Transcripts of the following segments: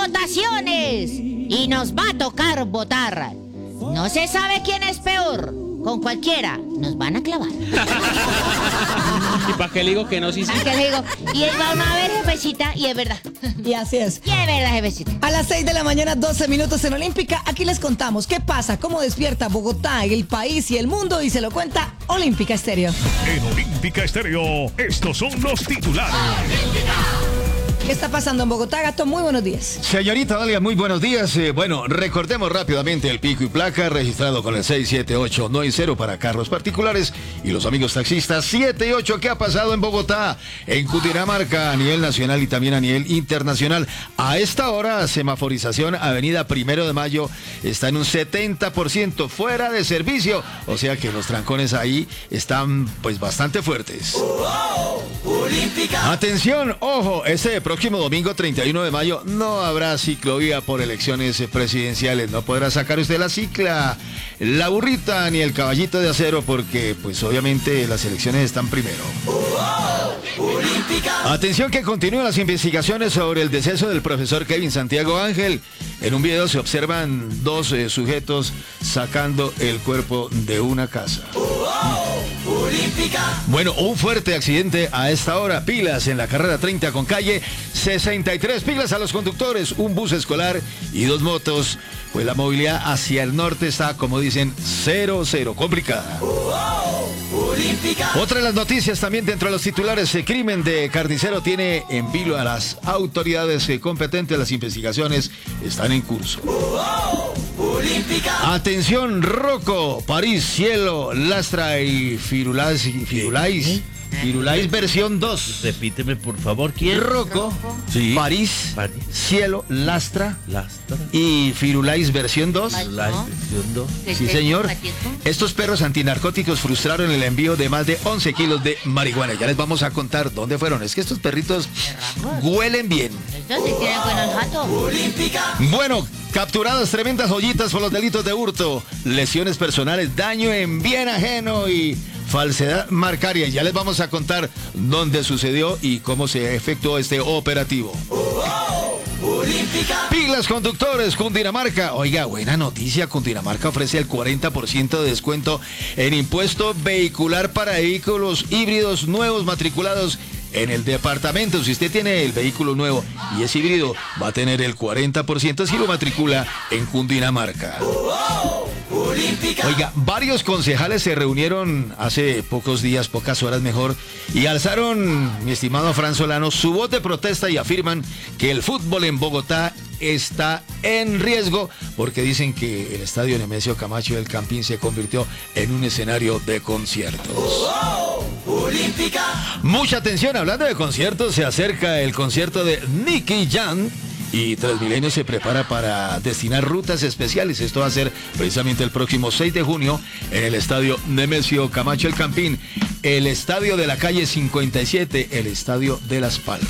votaciones y nos va a tocar votar. No se sabe quién es peor. Con cualquiera nos van a clavar. ¿Y para qué le digo que no? Sí, sí. ¿Para qué le digo? Y él va a ver, jefecita, y es verdad. Y así es. Y es verdad, jefecita. A las 6 de la mañana, 12 minutos en Olímpica. Aquí les contamos qué pasa, cómo despierta Bogotá, el país y el mundo. Y se lo cuenta Olímpica Estéreo. En Olímpica Estéreo, estos son los titulares. ¿Qué está pasando en Bogotá, Gato? Muy buenos días. Señorita Dalia, muy buenos días. Bueno, recordemos rápidamente el pico y placa registrado con el 67890 para carros particulares y los amigos taxistas 78. ¿Qué ha pasado en Bogotá? En Cundinamarca, a nivel nacional y también a nivel internacional. A esta hora, semaforización Avenida 1 de Mayo está en un 70% fuera de servicio. O sea que los trancones ahí están pues bastante fuertes. Atención, ojo, este próximo domingo 31 de mayo no habrá ciclovía por elecciones presidenciales. No podrá sacar usted la cicla, la burrita ni el caballito de acero porque pues obviamente las elecciones están primero. Atención que continúan las investigaciones sobre el deceso del profesor Kevin Santiago Ángel. En un video se observan dos sujetos sacando el cuerpo de una casa. Bueno, un fuerte accidente a esta hora. Pilas en la carrera 30 con calle 63. Pilas a los conductores, un bus escolar y dos motos. Pues la movilidad hacia el norte está, como dicen, 0-0, complicada. Otra de las noticias también dentro de los titulares, el crimen de carnicero tiene en vilo a las autoridades competentes. Las investigaciones están en curso. Atención, Rocco, París, Cielo, Lastra y Firulais versión 2. Repíteme, por favor, ¿quién? Rocco, Sí. París, París. Cielo, Lastra Lastra. y Firulais versión 2. La versión 2. Sí, señor. Estos perros antinarcóticos frustraron el envío de más de 11 kilos de marihuana. Ya les vamos a contar dónde fueron. Es que estos perritos huelen bien. Esto sí tiene buen olfato. Bueno, capturadas tremendas joyitas por los delitos de hurto, lesiones personales, daño en bien ajeno y falsedad marcaria. Ya les vamos a contar dónde sucedió y cómo se efectuó este operativo. Pilas conductores, Cundinamarca. Oiga, buena noticia, Cundinamarca ofrece el 40% de descuento en impuesto vehicular para vehículos híbridos nuevos matriculados en el departamento. Si usted tiene el vehículo nuevo y es híbrido, va a tener el 40% si lo matricula en Cundinamarca. Oiga, varios concejales se reunieron hace pocos días, pocas horas mejor, y alzaron, mi estimado Fran Solano, su voz de protesta y afirman que el fútbol en Bogotá está en riesgo porque dicen que el estadio Nemesio Camacho del Campín se convirtió en un escenario de conciertos. Mucha atención, hablando de conciertos, se acerca el concierto de Nicky Jam y Transmilenio se prepara para destinar rutas especiales. Esto va a ser precisamente el próximo 6 de junio en el estadio Nemesio Camacho el Campín, el estadio de la calle 57, el estadio de Las Palmas.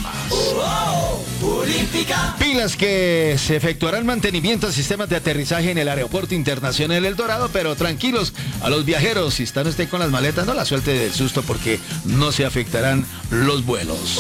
Pilas que se efectuarán mantenimiento a sistemas de aterrizaje en el Aeropuerto Internacional El Dorado, pero tranquilos a los viajeros, si están usted con las maletas, no la suelte del susto porque no se afectarán los vuelos.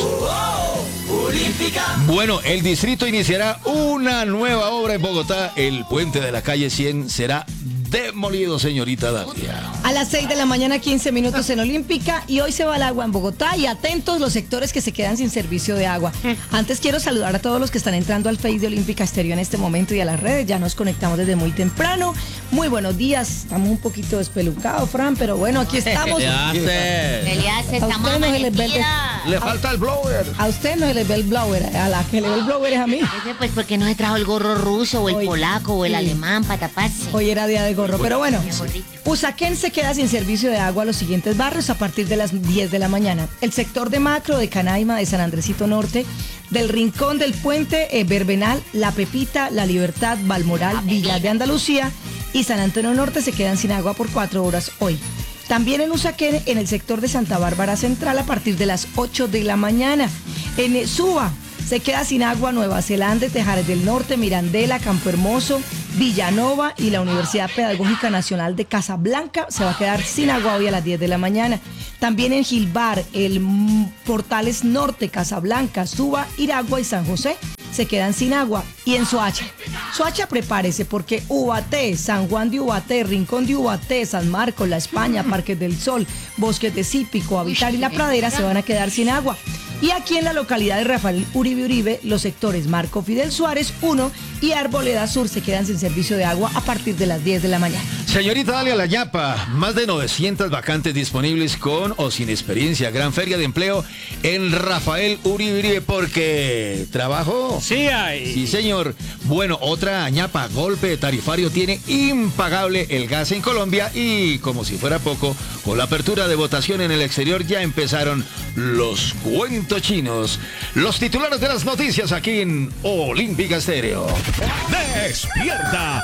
Bueno, el distrito iniciará una nueva obra en Bogotá. El puente de la calle 100 será demolido, señorita Dalia. A las 6 de la mañana, 15 minutos en Olímpica. Y hoy se va el agua en Bogotá. Y atentos los sectores que se quedan sin servicio de agua. Antes quiero saludar a todos los que están entrando al Face de Olímpica Estéreo en este momento y a las redes. Ya nos conectamos desde muy temprano. Muy buenos días. Estamos un poquito despelucados, Fran, pero bueno, aquí estamos. Elias, estamos amanecidas. Le falta el blower. A usted no se le ve el blower. A la que le ve el blower es a mí. Pues porque no se trajo el gorro ruso o el Hoy, polaco o el sí. alemán para taparse. Hoy era día de gorro, pero bueno. Mi gorrito. Usaquén se queda sin servicio de agua a los siguientes barrios a partir de las 10 de la mañana. El sector de Macro, de Canaima, de San Andresito Norte, del Rincón del Puente, Verbenal, La Pepita, La Libertad, Balmoral, Villas de Andalucía y San Antonio Norte se quedan sin agua por 4 horas hoy. También en Usaquén, en el sector de Santa Bárbara Central, a partir de las 8 de la mañana. En Suba se queda sin agua Nueva Zelanda, Tejares del Norte, Mirandela, Campo Hermoso, Villanova y la Universidad Pedagógica Nacional de Casablanca se va a quedar sin agua hoy a las 10 de la mañana. También en Gilbar, el Portales Norte, Casablanca, Suba, Iragua y San José se quedan sin agua. Y en Soacha prepárese porque Ubaté, San Juan de Ubaté, Rincón de Ubaté, San Marcos, La España, Parques del Sol, Bosques de Cípico, Habitar y La Pradera se van a quedar sin agua. Y aquí en la localidad de Rafael Uribe Uribe, los sectores Marco Fidel Suárez 1 y Arboleda Sur se quedan sin servicio de agua a partir de las 10 de la mañana. Señorita Dalia La Ñapa, más de 900 vacantes disponibles con o sin experiencia. Gran feria de empleo en Rafael Uribe Uribe porque trabajo. Sí hay. Sí, señor. Bueno, otra ñapa, golpe tarifario tiene impagable el gas en Colombia y como si fuera poco, con la apertura de votación en el exterior ya empezaron los cuentos chinos. Los titulares de las noticias aquí en Olímpica Estéreo. Despierta